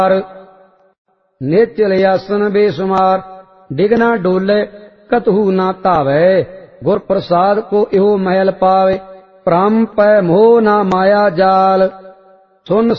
निश्चल आसन बेसुमार डिग न डोले कतहु न धावै गुर प्रसाद को इहो महल पावे भ्रम पै मोह न माया जाल सुन